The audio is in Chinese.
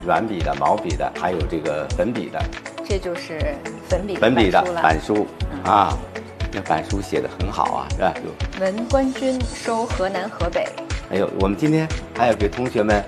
软笔的、毛笔的，还有这个粉笔的。 这就是粉笔的了板书啊，那板书写的很好啊，是吧？ 文官军收河南河北。 哎呦，我们今天还要给同学们